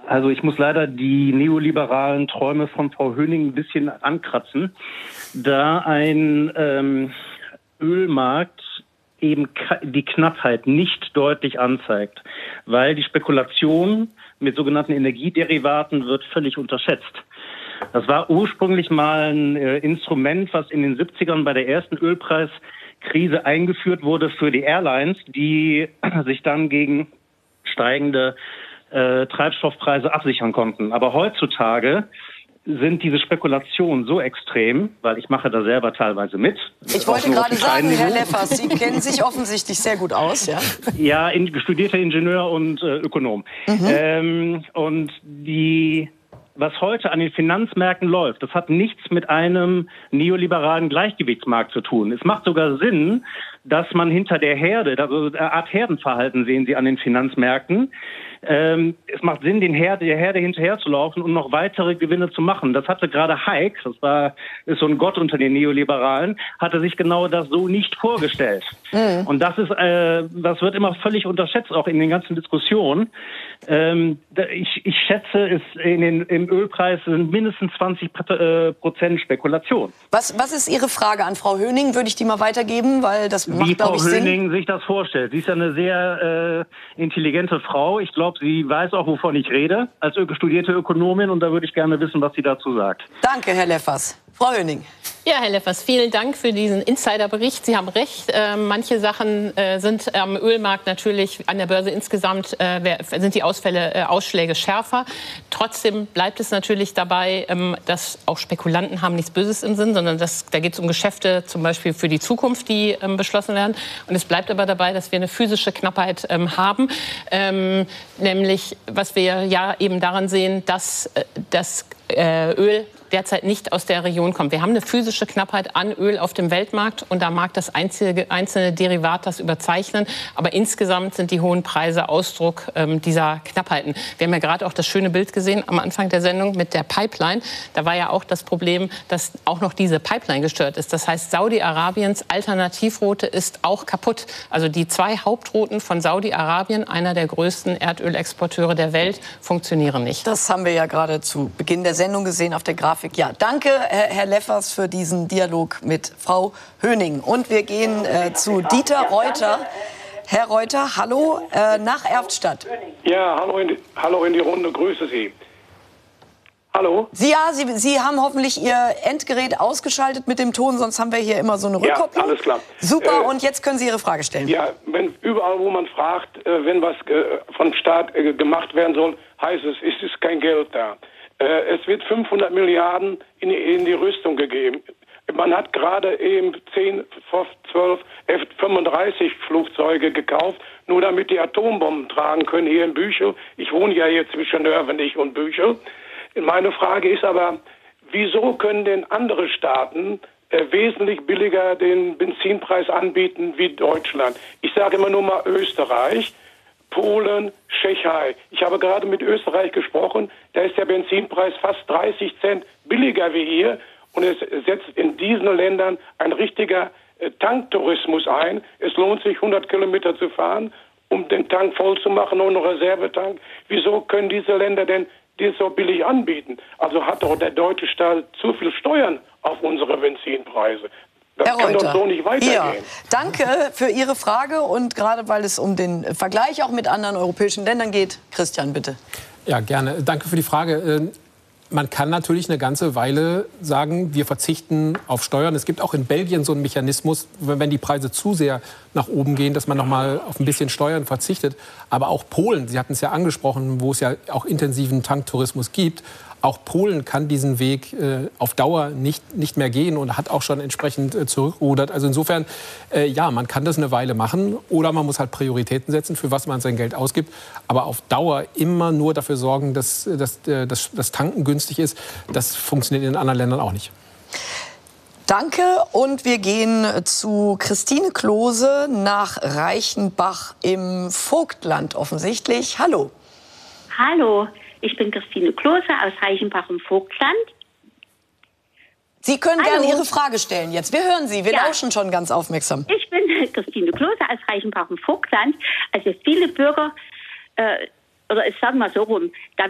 Also ich muss leider die neoliberalen Träume von Frau Höning ein bisschen ankratzen, da ein Ölmarkt eben die Knappheit nicht deutlich anzeigt, weil die Spekulation mit sogenannten Energiederivaten wird völlig unterschätzt. Das war ursprünglich mal ein Instrument, was in den 70ern bei der ersten Ölpreiskrise eingeführt wurde für die Airlines, die sich dann gegen steigende Treibstoffpreise absichern konnten. Aber heutzutage sind diese Spekulationen so extrem, weil ich mache da selber teilweise mit. Ich wollte gerade sagen, Herr Leffers, Sie kennen sich offensichtlich sehr gut aus, ja? Ja, studierter Ingenieur und Ökonom. Und was heute an den Finanzmärkten läuft, das hat nichts mit einem neoliberalen Gleichgewichtsmarkt zu tun. Es macht sogar Sinn, dass man hinter der Herde, also eine Art Herdenverhalten sehen Sie an den Finanzmärkten. Es macht Sinn, der Herde hinterher zu laufen und noch weitere Gewinne zu machen. Das hatte gerade Hayek, ist so ein Gott unter den Neoliberalen, hatte sich genau das so nicht vorgestellt. Und das wird immer völlig unterschätzt, auch in den ganzen Diskussionen. Ich schätze, im Ölpreis sind mindestens 20% Spekulation. Was ist Ihre Frage an Frau Höning? Würde ich die mal weitergeben, weil das macht, glaube ich, Sinn. Wie Frau Höning sich das vorstellt. Sie ist ja eine sehr intelligente Frau. Ich glaube, sie weiß auch, wovon ich rede, als studierte Ökonomin. Und da würde ich gerne wissen, was sie dazu sagt. Danke, Herr Leffers. Frau Höning. Ja, Herr Leffers, vielen Dank für diesen Insiderbericht. Sie haben recht, manche Sachen sind am Ölmarkt natürlich, an der Börse insgesamt sind die Ausschläge schärfer. Trotzdem bleibt es natürlich dabei, dass auch Spekulanten haben nichts Böses im Sinn, sondern da geht es um Geschäfte zum Beispiel für die Zukunft, die beschlossen werden. Und es bleibt aber dabei, dass wir eine physische Knappheit haben, nämlich was wir ja eben daran sehen, dass das Öl derzeit nicht aus der Region kommt. Wir haben eine physische Knappheit an Öl auf dem Weltmarkt und da mag das einzelne Derivat das überzeichnen, aber insgesamt sind die hohen Preise Ausdruck dieser Knappheiten. Wir haben ja gerade auch das schöne Bild gesehen am Anfang der Sendung mit der Pipeline. Da war ja auch das Problem, dass auch noch diese Pipeline gestört ist. Das heißt, Saudi-Arabiens Alternativroute ist auch kaputt. Also die zwei Hauptrouten von Saudi-Arabien, einer der größten Erdölexporteure der Welt, funktionieren nicht. Das haben wir ja gerade zu Beginn der Sendung gesehen auf der Grafik. Ja, danke, Herr Leffers, für diesen Dialog mit Frau Höning. Und wir gehen zu Dieter Reuter. Herr Reuter, hallo, nach Erftstadt. Ja, hallo in die Runde, grüße Sie. Hallo? Sie haben hoffentlich Ihr Endgerät ausgeschaltet mit dem Ton, sonst haben wir hier immer so eine Rückkopplung. Ja, alles klar. Super, und jetzt können Sie Ihre Frage stellen. Ja, überall, wo man fragt, wenn was vom Staat gemacht werden soll, heißt es, es ist kein Geld da. Es wird 500 Milliarden in die Rüstung gegeben. Man hat gerade eben 10, 12 F-35 Flugzeuge gekauft, nur damit die Atombomben tragen können hier in Büchel. Ich wohne ja hier zwischen Nörvenich und Büchel. Meine Frage ist aber, wieso können denn andere Staaten wesentlich billiger den Benzinpreis anbieten wie Deutschland? Ich sage immer nur mal Österreich, Polen, Tschechei. Ich habe gerade mit Österreich gesprochen, da ist der Benzinpreis fast 30 Cent billiger wie hier und es setzt in diesen Ländern ein richtiger Tanktourismus ein. Es lohnt sich 100 Kilometer zu fahren, um den Tank voll zu machen ohne Reservetank. Wieso können diese Länder denn die so billig anbieten? Also hat doch der deutsche Staat zu viel Steuern auf unsere Benzinpreise. Das kann doch so nicht weitergehen. Ja, danke für Ihre Frage. Und gerade weil es um den Vergleich auch mit anderen europäischen Ländern geht, Christian, bitte. Ja, gerne. Danke für die Frage. Man kann natürlich eine ganze Weile sagen, wir verzichten auf Steuern. Es gibt auch in Belgien so einen Mechanismus, wenn die Preise zu sehr nach oben gehen, dass man noch mal auf ein bisschen Steuern verzichtet. Aber auch Polen, Sie hatten es ja angesprochen, wo es ja auch intensiven Tanktourismus gibt, auch Polen kann diesen Weg auf Dauer nicht mehr gehen und hat auch schon entsprechend zurückgerudert. Also insofern, ja, man kann das eine Weile machen oder man muss halt Prioritäten setzen, für was man sein Geld ausgibt. Aber auf Dauer immer nur dafür sorgen, dass das Tanken günstig ist, das funktioniert in anderen Ländern auch nicht. Danke, und wir gehen zu Christine Klose nach Reichenbach im Vogtland offensichtlich. Hallo. Hallo. Ich bin Christine Klose aus Reichenbach im Vogtland. Sie können gerne Ihre Frage stellen jetzt. Wir hören Sie, wir lauschen schon ganz aufmerksam. Ich bin Christine Klose aus Reichenbach im Vogtland. Also viele Bürger, oder ich sage mal so rum, da